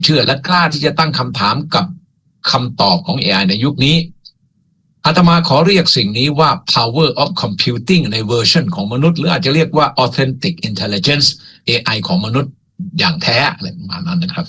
เชื่อและกล้าที่จะตั้งคำถามกับคำตอบของ AI ในยุคนี้อาตมาขอเรียกสิ่งนี้ว่า power of computing ในเวอร์ชันของมนุษย์หรืออาจจะเรียกว่า authentic intelligence AI ของมนุษย์อย่างแท้อะไรประมาณนั้นนะครับ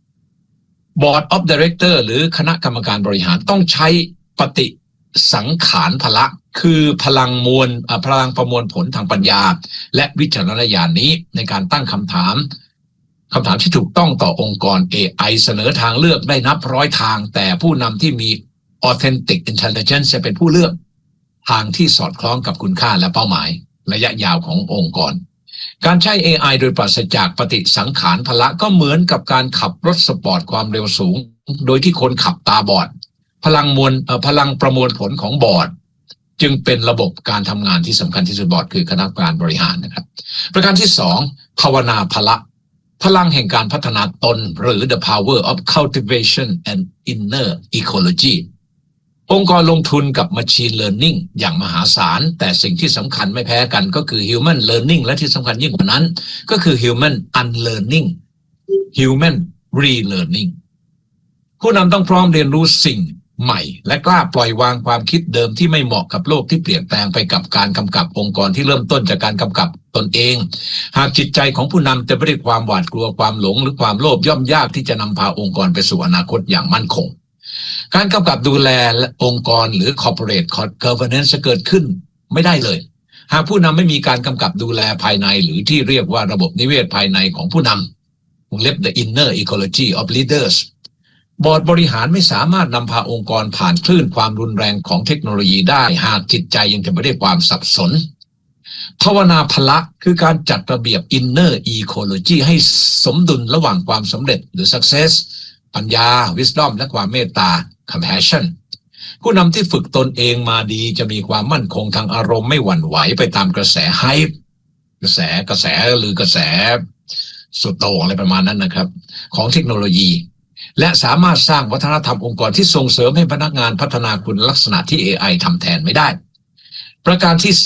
Board of Director หรือคณะกรรมการบริหารต้องใช้ปฏิสังขารพละคือพลังประมวลผลทางปัญญาและวิจารณญาณนี้ในการตั้งคำถามที่ถูกต้องต่อองค์กร AI เสนอทางเลือกได้นับร้อยทางแต่ผู้นำที่มี authentic intelligence จะเป็นผู้เลือกทางที่สอดคล้องกับคุณค่าและเป้าหมายระยะยาวขององค์กรการใช้ AI โดยปราศจากปฏิสังขารพละก็เหมือนกับการขับรถสปอร์ตความเร็วสูงโดยที่คนขับตาบอดพลังประมวลผลของบอร์ดจึงเป็นระบบการทำงานที่สำคัญที่สุดบอร์ดคือคณะกรรมการบริหารนะครับประการที่2ภาวนาพละพลังแห่งการพัฒนาตนหรือ the power of cultivation and inner ecology องค์กรลงทุนกับ machine learning อย่างมหาศาลแต่สิ่งที่สำคัญไม่แพ้กันก็คือ human learning และที่สำคัญยิ่งกว่านั้นก็คือ human unlearning human relearning ผู้นำต้องพร้อมเรียนรู้สิ่งใหม่และกล้าปล่อยวางความคิดเดิมที่ไม่เหมาะกับโลกที่เปลี่ยนแปลงไปกับการกำกับองค์กรที่เริ่มต้นจากการกำกับตนเองหากจิตใจของผู้นำเต็มไปด้วยความหวาดกลัวความหลงหรือความโลภย่อมยากที่จะนำพาองค์กรไปสู่อนาคตอย่างมั่นคงการกำกับดูแลองค์กรหรือ corporate governance จะเกิดขึ้นไม่ได้เลยหากผู้นำไม่มีการกำกับดูแลภายในหรือที่เรียกว่าระบบนิเวศภายในของผู้นำวงเล็บ the inner ecology of leadersบอร์ดบริหารไม่สามารถนำพาองค์กรผ่านคลื่นความรุนแรงของเทคโนโลยีได้หากจิตใจยังเต็มไปด้วยความสับสนภาวนาพละคือการจัดระเบียบ inner ecology ให้สมดุลระหว่างความสำเร็จหรือ success ปัญญา wisdom และความเมตตา compassion ผู้นำที่ฝึกตนเองมาดีจะมีความมั่นคงทางอารมณ์ไม่หวั่นไหวไปตามกระแส hype กระแสหรือกระแสสุดโต่งอะไรประมาณนั้นนะครับของเทคโนโลยีและสามารถสร้างวัฒนธรรมองค์กรที่ส่งเสริมให้พนักงานพัฒนาคุณลักษณะที่ AI ทำแทนไม่ได้ประการที่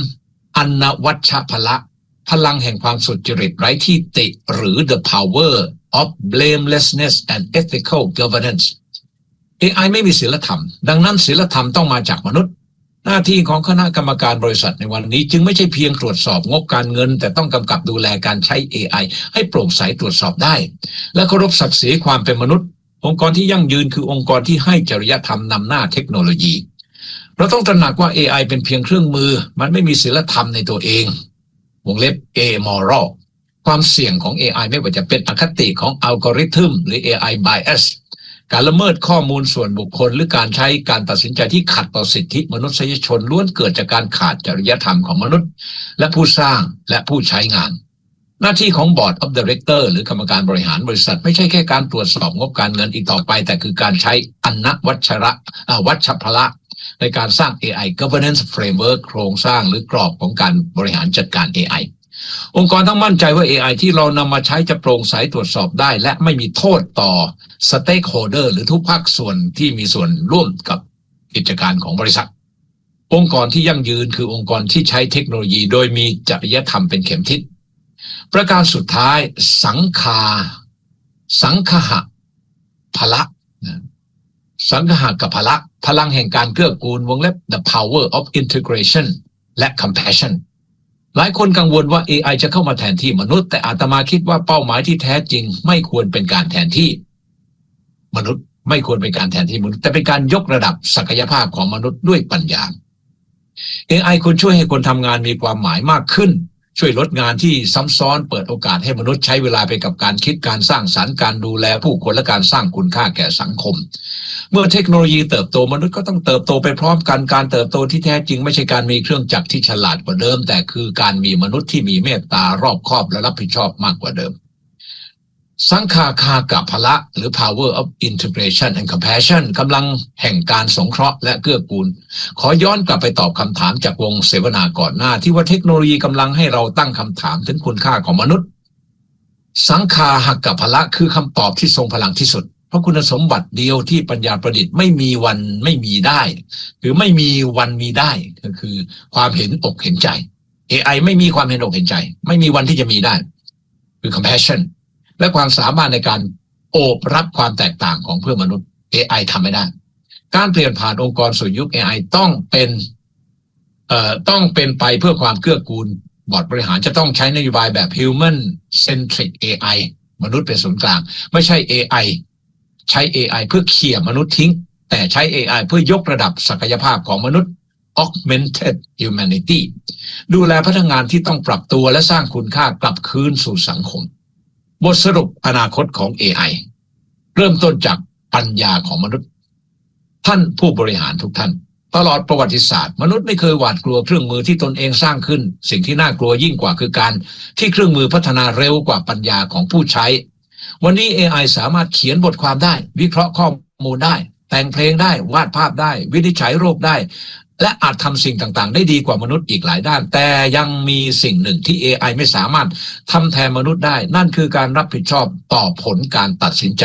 3อนวัชชพละพลังแห่งความสุจริตไร้ที่ติหรือ the power of blamelessness and ethical governance AI ไม่มีศีลธรรมดังนั้นศีลธรรมต้องมาจากมนุษย์หน้าที่ของคณะกรรมการบริษัทในวันนี้จึงไม่ใช่เพียงตรวจสอบงบการเงินแต่ต้องกำกับดูแลการใช้ AI ให้โปร่งใสตรวจสอบได้และเคารพศักดิ์ศรีความเป็นมนุษย์องค์กรที่ยั่งยืนคือองค์กรที่ให้จริยธรรมนำหน้าเทคโนโลยีเราต้องตระหนักว่า AI เป็นเพียงเครื่องมือมันไม่มีศีลธรรมในตัวเองวงเล็บ amoral ความเสี่ยงของ AI ไม่ว่าจะเป็นอคติของอัลกอริทึมหรือ AI biasการละเมิดข้อมูลส่วนบุคคลหรือการใช้การตัดสินใจที่ขัดต่อสิทธิมนุษยชนล้วนเกิดจากการขาดจริยธรรมของมนุษย์และผู้สร้างและผู้ใช้งานหน้าที่ของ Board of Director หรือกรรมการบริหารบริษัทไม่ใช่แค่การตรวจสอบงบการเงินอีกต่อไปแต่คือการใช้วัชพละในการสร้าง AI Governance Framework โครงสร้างหรือกรอบของการบริหารจัดการ AI องค์กรต้องมั่นใจว่า AI ที่เรานำมาใช้จะโปร่งใสตรวจสอบได้และไม่มีโทษต่อ Stakeholder หรือทุกภาคส่วนที่มีส่วนร่วมกับกิจการของบริษัทองค์กรที่ยั่งยืนคือองค์กรที่ใช้เทคโนโลยีโดยมีจริยธรรมเป็นเข็มทิศประการสุดท้ายสังคหะพละสังคหะกับพละพลังแห่งการเกื้อกูลวงเล็บ the power of integration และ compassion หลายคนกังวลว่า AI จะเข้ามาแทนที่มนุษย์แต่อาตมาคิดว่าเป้าหมายที่แท้จริงไม่ควรเป็นการแทนที่มนุษย์ไม่ควรเป็นการแทนที่มนุษย์แต่เป็นการยกระดับศักยภาพของมนุษย์ด้วยปัญญา AI ควรช่วยให้คนทำงานมีความหมายมากขึ้นช่วยลดงานที่ซ้ำซ้อนเปิดโอกาสให้มนุษย์ใช้เวลาไปกับการคิดการสร้างสรรค์การดูแลผู้คนและการสร้างคุณค่าแก่สังคมเมื่อเทคโนโลยีเติบโตมนุษย์ก็ต้องเติบโตไปพร้อมกันการเติบโตที่แท้จริงไม่ใช่การมีเครื่องจักรที่ฉลาดกว่าเดิมแต่คือการมีมนุษย์ที่มีเมตตารอบคอบและรับผิดชอบมากกว่าเดิมสังฆาคากับพละหรือ power of integration and compassion กำลังแห่งการสงเคราะห์และเกื้อกูลขอย้อนกลับไปตอบคำถามจากวงเสวนาก่อนหน้าที่ว่าเทคโนโลยีกำลังให้เราตั้งคำถามถึงคุณค่าของมนุษย์สังฆาหกับพละคือคำตอบที่ทรงพลังที่สุดเพราะคุณสมบัติเดียวที่ปัญญาประดิษฐ์ไม่มีวันไม่มีได้หรือไม่มีวันมีได้ก็คือความเห็นอกเห็นใจ AI ไม่มีความเห็นอกเห็นใจไม่มีวันที่จะมีได้คือ compassionและความสามารถในการโอบรับความแตกต่างของเพื่อนมนุษย์ AI ทำไม่ได้การเปลี่ยนผ่านองค์กรสู่ยุค AI ต้องเป็นไปเพื่อความเกื้อกูลบอร์ดบริหารจะต้องใช้นโยบายแบบ Human Centric AI มนุษย์เป็นศูนย์กลางไม่ใช่ AI ใช้ AI เพื่อเขี่ยมนุษย์ทิ้งแต่ใช้ AI เพื่อยกระดับศักยภาพของมนุษย์ Augmented Humanity ดูแลพนักงานที่ต้องปรับตัวและสร้างคุณค่ากลับคืนสู่สังคมบทสรุปอนาคตของ AI เริ่มต้นจากปัญญาของมนุษย์ท่านผู้บริหารทุกท่านตลอดประวัติศาสตร์มนุษย์ไม่เคยหวาดกลัวเครื่องมือที่ตนเองสร้างขึ้นสิ่งที่น่ากลัวยิ่งกว่าคือการที่เครื่องมือพัฒนาเร็วกว่าปัญญาของผู้ใช้วันนี้ AI สามารถเขียนบทความได้วิเคราะห์ข้อมูลได้แต่งเพลงได้วาดภาพได้วินิจฉัยโรคได้และอาจทำสิ่งต่างๆได้ดีกว่ามนุษย์อีกหลายด้านแต่ยังมีสิ่งหนึ่งที่ AI ไม่สามารถทำแทนมนุษย์ได้นั่นคือการรับผิดชอบต่อผลการตัดสินใจ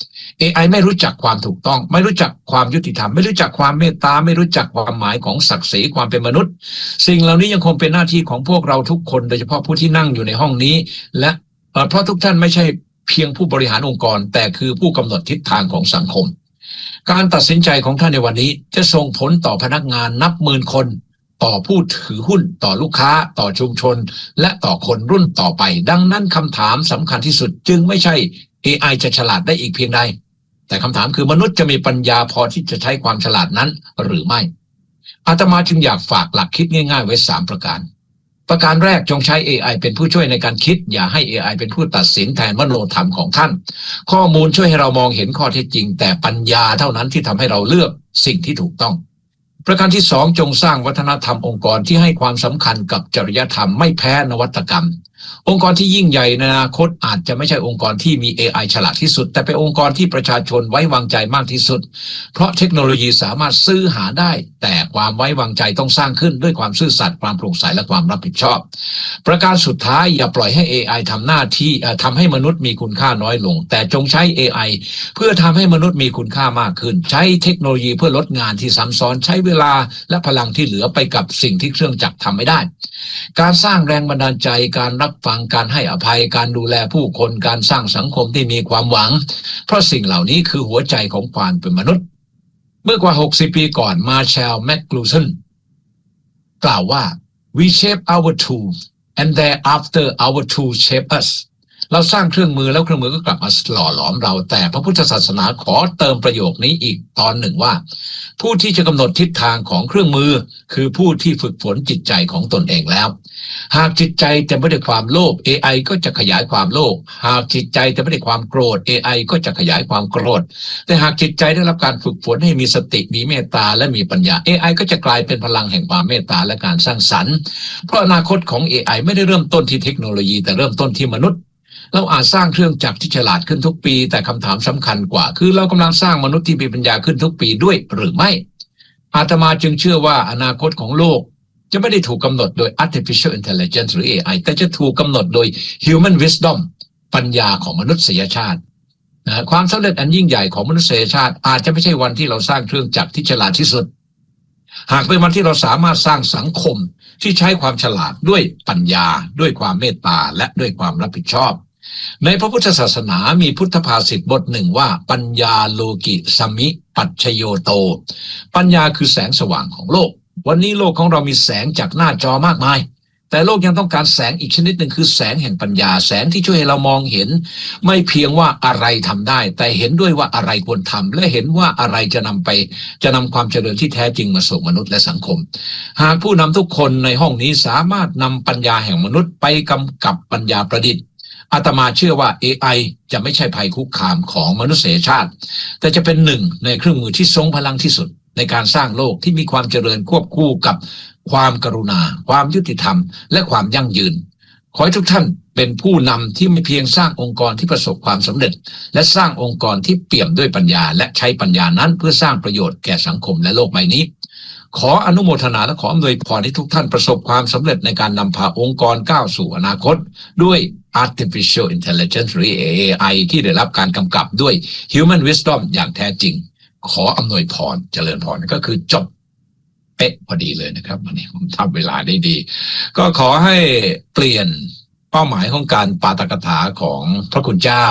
AI ไม่รู้จักความถูกต้องไม่รู้จักความยุติธรรมไม่รู้จักความเมตตาไม่รู้จักความหมายของศักดิ์ศรีความเป็นมนุษย์สิ่งเหล่านี้ยังคงเป็นหน้าที่ของพวกเราทุกคนโดยเฉพาะผู้ที่นั่งอยู่ในห้องนี้และเพราะทุกท่านไม่ใช่เพียงผู้บริหารองค์กรแต่คือผู้กำหนดทิศทางของสังคมการตัดสินใจของท่านในวันนี้จะส่งผลต่อพนักงานนับหมื่นคนต่อผู้ถือหุ้นต่อลูกค้าต่อชุมชนและต่อคนรุ่นต่อไปดังนั้นคำถามสำคัญที่สุดจึงไม่ใช่ AI จะฉลาดได้อีกเพียงใดแต่คำถามคือมนุษย์จะมีปัญญาพอที่จะใช้ความฉลาดนั้นหรือไม่อาตมาจึงอยากฝากหลักคิดง่ายๆไว้3ประการประการแรกจงใช้ AI เป็นผู้ช่วยในการคิดอย่าให้ AI เป็นผู้ตัดสินแทนมโนธรรมของท่านข้อมูลช่วยให้เรามองเห็นข้อเท็จจริงแต่ปัญญาเท่านั้นที่ทำให้เราเลือกสิ่งที่ถูกต้องประการที่2จงสร้างวัฒนธรรมองค์กรที่ให้ความสำคัญกับจริยธรรมไม่แพ้นวัตกรรมองค์กรที่ยิ่งใหญ่ในอนาคตอาจจะไม่ใช่องค์กรที่มี AI ฉลาดที่สุดแต่เป็นองค์กรที่ประชาชนไว้วางใจมากที่สุดเพราะเทคโนโลยีสามารถซื้อหาได้แต่ความไว้วางใจต้องสร้างขึ้นด้วยความซื่อสัตย์ความโปร่งใสและความรับผิดชอบประการสุดท้ายอย่าปล่อยให้ AI ทำหน้าที่ทำให้มนุษย์มีคุณค่าน้อยลงแต่จงใช้ AI เพื่อทำให้มนุษย์มีคุณค่ามากขึ้นใช้เทคโนโลยีเพื่อลดงานที่ซ้ำซ้อนใช้เวลาและพลังที่เหลือไปกับสิ่งที่เครื่องจักรทำไม่ได้การสร้างแรงบันดาลใจการรับฟังการให้อภัยการดูแลผู้คนการสร้างสังคมที่มีความหวังเพราะสิ่งเหล่านี้คือหัวใจของความเป็นมนุษย์เมื่อกว่า60ปีก่อนมาร์แชล แมคกลูซันกล่าวว่า we shape our tools and thereafter our tools shape us เราสร้างเครื่องมือแล้วเครื่องมือก็กลับมาหล่อหลอมเราแต่พระพุทธศาสนาขอเติมประโยคนี้อีกตอนหนึ่งว่าผู้ที่จะกำหนดทิศทางของเครื่องมือคือผู้ที่ฝึกฝนจิตใจของตนเองแล้วหากจิตใจเต็มไปด้วยความโลภ AI ก็จะขยายความโลภหากจิตใจเต็มไปด้วยความโกรธ AI ก็จะขยายความโกรธแต่หากจิตใจได้รับการฝึกฝนให้มีสติมีเมตตาและมีปัญญา AI ก็จะกลายเป็นพลังแห่งความเมตตาและการสร้างสรรค์เพราะอนาคตของ AI ไม่ได้เริ่มต้นที่เทคโนโลยีแต่เริ่มต้นที่มนุษย์เราอาจสร้างเครื่องจักรที่ฉลาดขึ้นทุกปีแต่คำถามสำคัญกว่าคือเรากำลังสร้างมนุษย์ที่มีปัญญาขึ้นทุกปีด้วยหรือไม่อาตมาจึงเชื่อว่าอนาคตของโลกจะไม่ได้ถูกกำหนดโดย artificial intelligence หรือ AI แต่จะถูกกำหนดโดย human wisdom ปัญญาของมนุษยชาติความสำเร็จอันยิ่งใหญ่ของมนุษยชาติอาจจะไม่ใช่วันที่เราสร้างเครื่องจักรที่ฉลาดที่สุดหากเป็นวันที่เราสามารถสร้างสังคมที่ใช้ความฉลาดด้วยปัญญาด้วยความเมตตาและด้วยความรับผิดชอบในพระพุทธศาสนามีพุทธภาษิตบทหนึ่งว่าปัญญาโลกิสมิปัจฉโยโตปัญญาคือแสงสว่างของโลกวันนี้โลกของเรามีแสงจากหน้าจอมากมายแต่โลกยังต้องการแสงอีกชนิดหนึ่งคือแสงแห่งปัญญาแสงที่ช่วยให้เรามองเห็นไม่เพียงว่าอะไรทำได้แต่เห็นด้วยว่าอะไรควรทำและเห็นว่าอะไรจะนำความเจริญที่แท้จริงมาสู่มนุษย์และสังคมหากผู้นำทุกคนในห้องนี้สามารถนำปัญญาแห่งมนุษย์ไปกำกับปัญญาประดิษฐ์อาตมาเชื่อว่า AI จะไม่ใช่ภัยคุกคามของมนุษยชาติแต่จะเป็นหนึ่งในเครื่องมือที่ทรงพลังที่สุดในการสร้างโลกที่มีความเจริญควบคู่กับความกรุณาความยุติธรรมและความยั่งยืนขอให้ทุกท่านเป็นผู้นำที่ไม่เพียงสร้างองค์กรที่ประสบความสำเร็จและสร้างองค์กรที่เปี่ยมด้วยปัญญาและใช้ปัญญานั้นเพื่อสร้างประโยชน์แก่สังคมและโลกใบนี้ขออนุโมทนาและขออำนวยพรให้ทุกท่านประสบความสำเร็จในการนำพาองค์กรก้าวสู่อนาคตด้วย artificial intelligence หรือ AI ที่ได้รับการกำกับด้วย human wisdom อย่างแท้จริงขออำนวยพรเจริญพรก็คือจบเป๊ะพอดีเลยนะครับวันนี้ผมทำเวลาได้ดีก็ขอให้เปลี่ยนเป้าหมายของการปาฐกถาของพระคุณเจ้า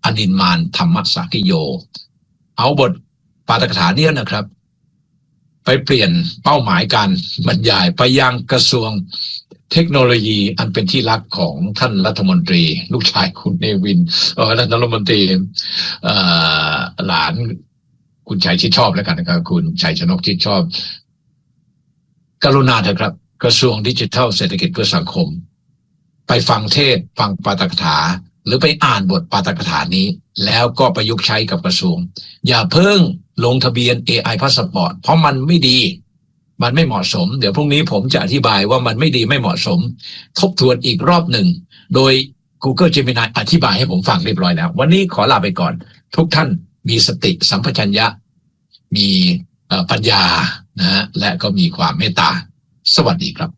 อนินมานธรรมสากิโยเอาบทปาฐกถานี้นะครับไปเปลี่ยนเป้าหมายการบรรยายไปยังกระทรวงเทคโนโลยีอันเป็นที่รักของท่านรัฐมนตรีลูกชายคุณเนวินท่านรัฐมนตรีหลานคุณชัยชิดชอบแล้วกันนะครับคุณชัยชนกชิดชอบกรุณาเถอะครับกระทรวงดิจิทัลเศรษฐกิจเพื่อสังคมไปฟังเทศฟังปาฐกถาหรือไปอ่านบทปาฐกถานี้แล้วก็ประยุกต์ใช้กับกระทรวงอย่าเพิ่งลงทะเบียน AI Passport เพราะมันไม่ดีมันไม่เหมาะสมเดี๋ยวพรุ่งนี้ผมจะอธิบายว่ามันไม่ดีไม่เหมาะสมทบทวนอีกรอบหนึ่งโดย Google Gemini อธิบายให้ผมฟังเรียบร้อยแล้ววันนี้ขอลาไปก่อนทุกท่านมีสติสัมปชัญญะมีปัญญานะฮะและก็มีความเมตตาสวัสดีครับ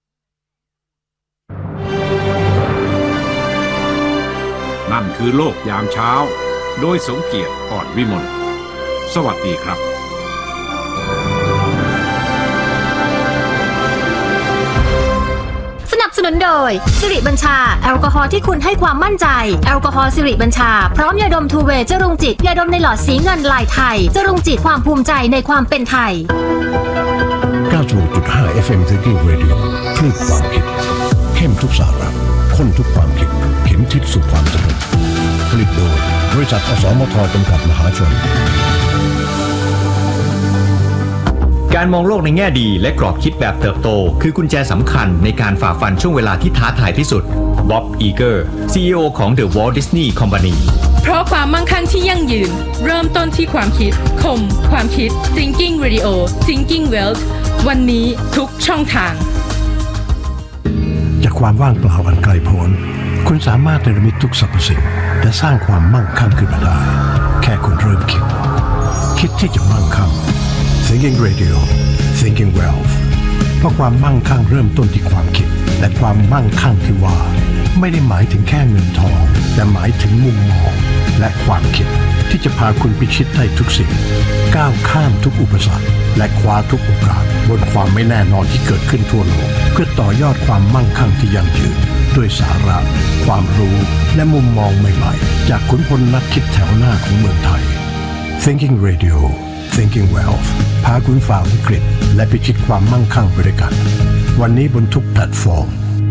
นั่นคือโลกยามเช้าโดยสมเกียรติอ่อนวิมลสวัสดีครับสนับสนุนโดยสิริบัญชาแอลกอฮอล์ที่คุณให้ความมั่นใจแอลกอฮอล์สิริบัญชาพร้อมยาดมทูเวย์จรุงจิตยาดมในหลอดสีเงินลายไทยจรุงจิตความภูมิใจในความเป็นไทย 96.5 FM Thinking Radio คลื่นความคิดเข้มทุกสาระข้นทุกความคิดเข็มทิศสู่ความสำเร็จผลิตโดยบริษัทอสมทจำกัดมหาชนการมองโลกในแง่ดีและกรอบคิดแบบเติบโตคือกุญแจสำคัญในการฝ่าฟันช่วงเวลาที่ท้าทายที่สุดบ๊อบ อีเกอร์ CEO ของ The Walt Disney Company เพราะความมั่งคั่งที่ยั่งยืนเริ่มต้นที่ความคิดคมความคิด Thinking Radio Thinking Wealth วันนี้ทุกช่องทางจากความว่างเปล่าอันไกลโพ้นคุณสามารถเนรมิตทุกสรรพสิ่งและสร้างความมั่งคั่งขึ้นมาได้แค่คุณเริ่มคิดที่จะมั่งคั่ง Thinking Radio Thinking Wealth เพราะความมั่งคั่งเริ่มต้นที่ความคิดและความมั่งคั่งที่ว่าไม่ได้หมายถึงแค่เงินทองแต่หมายถึงมุมมองและความคิดที่จะพาคุณพิชิตได้ทุกสิ่งก้าวข้ามทุกอุปสรรคและคว้าทุกโอกาสบนความไม่แน่นอนที่เกิดขึ้นทั่วโลกเพื่อต่อยอดความมั่งคั่งที่ยั่งยืนด้วยสาระความรู้และมุมมองใหม่ๆจากขุนพลนักคิดแถวหน้าของเมืองไทย Thinking Radio Thinking Wealth พาคุณฝ่าวิกฤตและพิชิตความมั่งคั่งไปด้วยกันวันนี้บนทุกแพลตฟอร์ม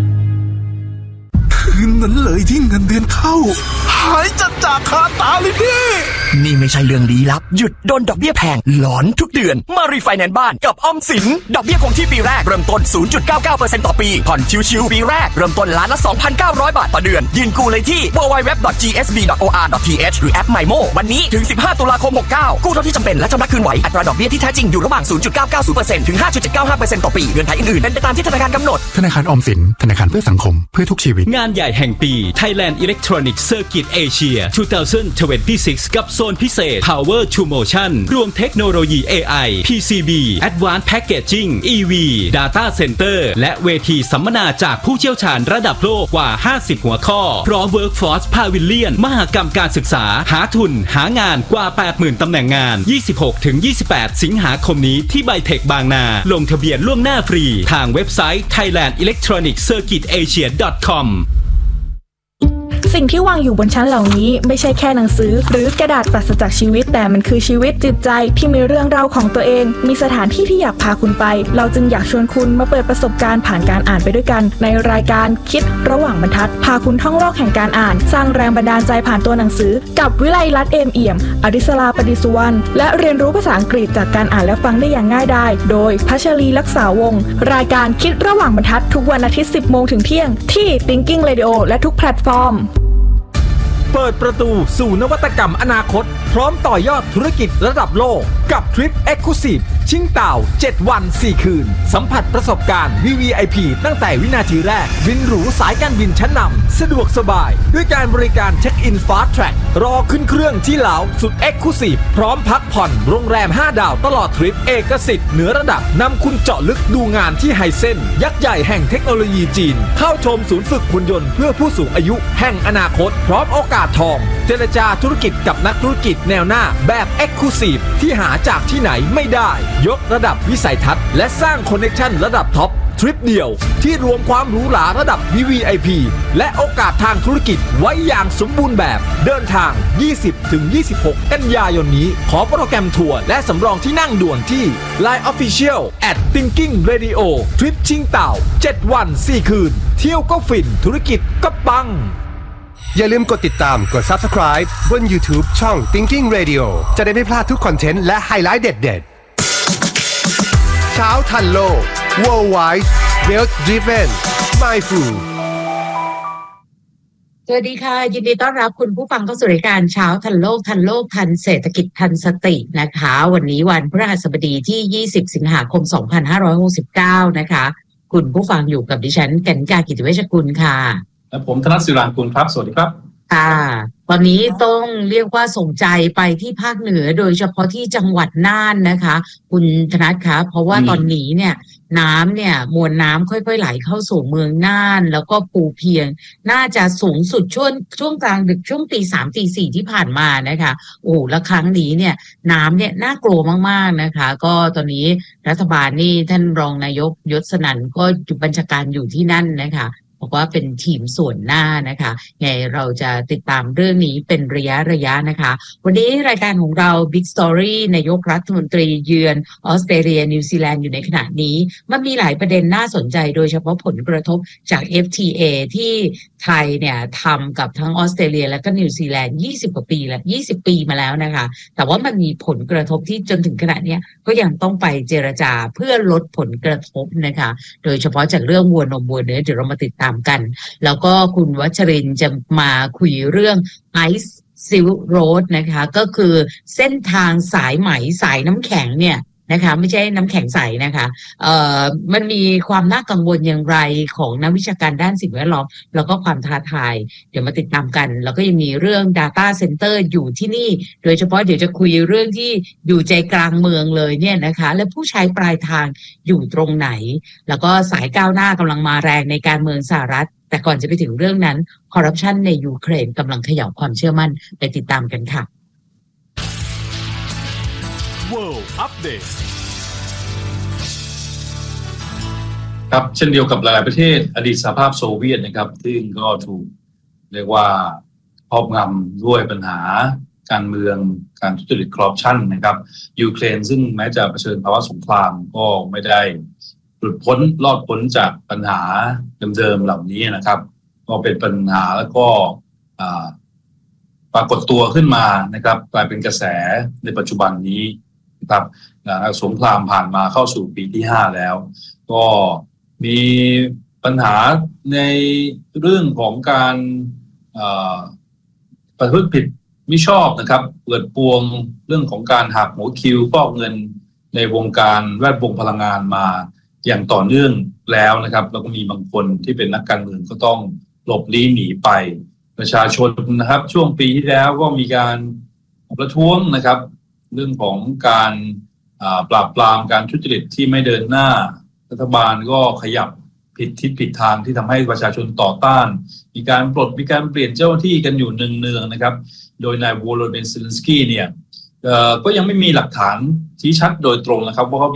คืนนั้นเลยที่เงินเดือนเข้าหายจากคาตาเลยพี่นี่ไม่ใช่เรื่องลี้ลับหยุดโดนดอกเบี้ยแพงหลอนทุกเดือนมารีไฟแนนซ์บ้านกับออมสินดอกเบี้ยคงที่ปีแรกเริ่มต้น 0.99% ต่อปีผ่อนชิวๆปีแรกเริ่มต้นล้านละ 2,900 บาทต่อเดือนยืนกู้เลยที่ www.gsb.or.th หรือแอป MyMo วันนี้ถึง15ตุลาคม69กู้เท่าที่จำเป็นและชำระคืนไหวอัตราดอกเบี้ยที่แท้จริงอยู่ระหว่าง 0.990% ถึง 5.795% ต่อปีเงื่อนไขอื่นๆเป็นไปตามที่ธนาคารกำหนดธนาคารออมสินธนาคารเพื่อสังคมเพื่อทุกชีวิตงานใหญ่แห่งปี Thailand Electronic Circuit Asia 2026 กับโซนพิเศษ Power to Motion รวมเทคโนโลยี AI PCB Advanced Packaging EV Data Center และเวทีสัมมนาจากผู้เชี่ยวชาญระดับโลกกว่า50หัวข้อพร้อม Workforce Pavilion มหกรรมการศึกษาหาทุนหางานกว่า 80,000 ตำแหน่งงาน 26-28 สิงหาคมนี้ที่ไบเทคบางนาลงทะเบียนล่วงหน้าฟรีทางเว็บไซต์ thailandelectroniccircuitasia.com สิ่งที่วางอยู่บนชั้นเหล่านี้ไม่ใช่แค่หนังสือหรือกระดาษปราศจากชีวิตแต่มันคือชีวิตจิตใจที่มีเรื่องราวของตัวเองมีสถานที่ที่อยากพาคุณไปเราจึงอยากชวนคุณมาเปิดประสบการณ์ผ่านการอ่านไปด้วยกันในรายการคิดระหว่างบรรทัดพาคุณท่องโลกแห่งการอ่านสร้างแรงบันดาลใจผ่านตัวหนังสือกับวิไลรัตน์เอมเอี่ยมอดิศราปดิสุวรรณและเรียนรู้ภาษาอังกฤษจากการอ่านและฟังได้อย่างง่ายดายโดยพัชรีลักษาวงศ์รายการคิดระหว่างบรรทัดทุกวันอาทิตย์ 10 โมงถึงเที่ยงที่ Thinking Radio และทุกแพลตฟอร์มเปิดประตูสู่นวัตกรรมอนาคตพร้อมต่อยอดธุรกิจระดับโลกกับทริป Exclusive ชิงเต่า7วัน4คืนสัมผัสประสบการณ์ VVIP ตั้งแต่วินาทีแรกบินหรูสายการบินชั้นนำสะดวกสบายด้วยการบริการเช็คอิน Fast Track รอขึ้นเครื่องที่ลาวสุด Exclusive พร้อมพักผ่อนโรงแรม5ดาวตลอดทริปเอกสิทธิ์เหนือระดับนำคุณเจาะลึกดูงานที่ไฮเซ็นยักษ์ใหญ่แห่งเทคโนโลยีจีนเข้าชมศูนย์ฝึกหุ่นยนต์เพื่อผู้สูงอายุแห่งอนาคตพร้อมโอกาสทองเจรจาธุรกิจกับนักธุรกิจแนวหน้าแบบ Exclusive ที่หาจากที่ไหนไม่ได้ยกระดับวิสัยทัศน์และสร้างคอนเนคชั่นระดับท็อปทริปเดียวที่รวมความหรูหราระดับ VVIP และโอกาสทางธุรกิจไว้อย่างสมบูรณ์แบบเดินทาง 20-26 กันยายนนี้ขอโปรแกรมทัวร์และสำรองที่นั่งด่วนที่ Line Official @Thinking Radio ทริปชิงเต่า7 วัน 4 คืนเที่ยวก็ฟินธุรกิจก็ปังอย่าลืมกดติดตามกด Subscribe บน YouTube ช่อง Thinking Radio จะได้ไม่พลาดทุกคอนเทนต์และไฮไลท์เด็ดๆเช้าทันโลก Worldwide Wealth Driven Mindful สวัสดีค่ะยินดีต้อนรับคุณผู้ฟังเข้าสู่รายการเช้าทันโลกทันเศรษฐกิจทันสตินะคะวันนี้วันพฤหัสบดีที่20สิงหาคม2569นะคะคุณผู้ฟังอยู่กับดิฉันกนิกา กิติเวชกุลค่ะและผมธนศิรางกุลครับสวัสดีครับค่ะวันนี้ต้องเรียกว่าส่งใจไปที่ภาคเหนือโดยเฉพาะที่จังหวัดน่านนะคะคุณธนัทคะเพราะว่าตอนนี้เนี่ยน้ำเนี่ยมวลน้ำค่อยๆไหลเข้าสู่เมืองน่านแล้วก็ภูเพียงน่าจะสูงสุดช่วงกลางดึกช่วงตี3ตี4ที่ผ่านมานะคะโอ้แล้วครั้งนี้เนี่ยน้ำเนี่ยน่ากลัวมากๆนะคะก็ตอนนี้รัฐบาลนี่ท่านรองนายกยศสนั่นก็อยู่บัญชาการอยู่ที่นั่นนะคะบอกว่าเป็นทีมส่วนหน้านะคะไงเราจะติดตามเรื่องนี้เป็นระยะนะคะวันนี้รายการของเรา Big Story นายกรัฐมนตรีเยือนออสเตรเลียนิวซีแลนด์อยู่ในขณะนี้มันมีหลายประเด็นน่าสนใจโดยเฉพาะผลกระทบจาก FTA ที่ไทยเนี่ยทำกับทั้งออสเตรเลียและก็นิวซีแลนด์20กว่าปีแล้ว20 ปีมาแล้วนะคะแต่ว่ามันมีผลกระทบที่จนถึงขณะนี้ก็ยังต้องไปเจรจาเพื่อลดผลกระทบนะคะโดยเฉพาะจากเรื่องวัวนมวัวเนื้อเดี๋ยวเรามาติดตามกันแล้วก็คุณวัชรินทร์จะมาคุยเรื่อง Ice Silk Road นะคะก็คือเส้นทางสายไหมสายน้ำแข็งเนี่ยนะคะไม่ใช่น้ำแข็งใสนะคะมันมีความน่ากังวลอย่างไรของนักวิชาการด้านสิ่งแวดล้อมแล้วก็ความท้าทายเดี๋ยวมาติดตามกันแล้วก็ยังมีเรื่อง Data Center อยู่ที่นี่โดยเฉพาะเดี๋ยวจะคุยเรื่องที่อยู่ใจกลางเมืองเลยเนี่ยนะคะและผู้ใช้ปลายทางอยู่ตรงไหนแล้วก็สายก้าวหน้ากำลังมาแรงในการเมืองสหรัฐแต่ก่อนจะไปถึงเรื่องนั้นคอร์รัปชันในยูเครนกำลังเขย่าความเชื่อมั่นไปติดตามกันค่ะ World Update ครับเช่นเดียวกับหลายประเทศอดีตสหภาพโซเวียตนะครับซึ่งก็ถูกเรียกว่าครอบงำด้วยปัญหาการเมืองการทุจริตคอร์รัปชันนะครับยูเครนซึ่งแม้จะเผชิญภาวะสงครามก็ไม่ได้หลุดพ้นรอดพ้นจากปัญหาเดิมๆเหล่านี้นะครับก็เป็นปัญหาแล้วก็ปรากฏตัวขึ้นมานะครับกลายเป็นกระแสในปัจจุบันนี้นะครับสงครามผ่านมาเข้าสู่ปีที่5แล้วก็มีปัญหาในเรื่องของการประพฤติผิดมิชอบนะครับเปิดปวงเรื่องของการหักหัวคิวฟอกเงินในวงการแวดวงพลังงานมาอย่างต่อเนื่องแล้วนะครับแล้วก็มีบางคนที่เป็นนักการเมืองก็ต้องหลบลี้หนีไปประชาชนนะครับช่วงปีที่แล้วก็มีการประท้วงนะครับเรื่องของการปราบปรามการทุจริตที่ไม่เดินหน้ารัฐบาลก็ขยับผิดทิศผิดทางที่ทำให้ประชาชนต่อต้านมีการปลดมีการเปลี่ยนเจ้าหน้าที่กันอยู่เนืองๆนะครับโดยนายวโลดิเมร์ เซเลนสกี้เนี่ยก็ยังไม่มีหลักฐานชี้ชัดโดยตรงนะครับว่าเขา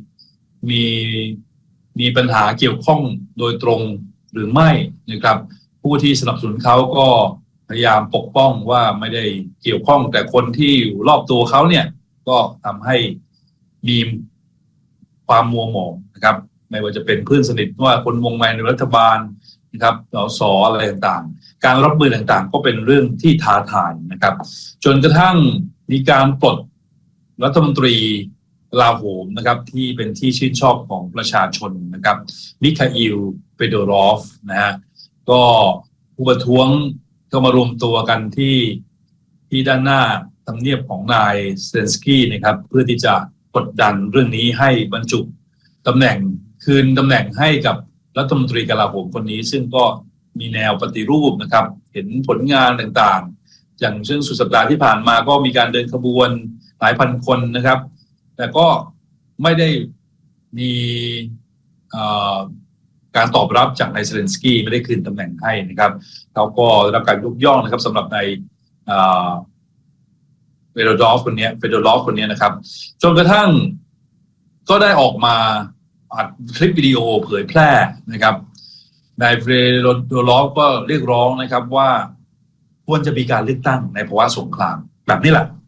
มีปัญหาเกี่ยวข้องโดยตรงหรือไม่นะครับผู้ที่สนับสนุนเขาก็พยายามปกป้องว่าไม่ได้เกี่ยวข้องแต่คนที่อยู่รอบตัวเขาเนี่ยก็ทำให้มีความมัวหมองนะครับไม่ว่าจะเป็นเพื่อนสนิทว่าคนวงในรัฐบาลนะครับส.อะไรต่างๆการรับมือต่างๆก็เป็นเรื่องที่ท้าทายนะครับจนกระทั่งมีการปลดรัฐมนตรีกลาโหมนะครับที่เป็นที่ชื่นชอบของประชาชนนะครับมิคาอิล เฟโดรอฟนะฮะก็ผู้ประท้วงก็มารวมตัวกันที่ด้านหน้าทำเนียบของนายเซเลนสกี้นะครับเพื่อที่จะกดดันเรื่องนี้ให้บรรจุตำแหน่งคืนตำแหน่งให้กับรัฐมนตรีกลาโหมคนนี้ซึ่งก็มีแนวปฏิรูปนะครับเห็นผลงานต่างๆอย่างเช่นสุดสัปดาห์ที่ผ่านมาก็มีการเดินขบวนหลายพันคนนะครับแต่ก็ไม่ได้มีการตอบรับจากนายเซเลนสกี้ไม่ได้คืนตำแหน่งให้นะครับเขาก็ได้รับการยกย่องนะครับสำหรับนายเฟโดรอฟคนนี้นะครับจนกระทั่งก็ได้ออกมาอัดคลิปวิดีโอเผยแพร่นะครับนายเฟโดลอฟก็เรียกร้องนะครับว่าควรจะมีการเลือกตั้งในภาวะสงครามแบบนี้แหละ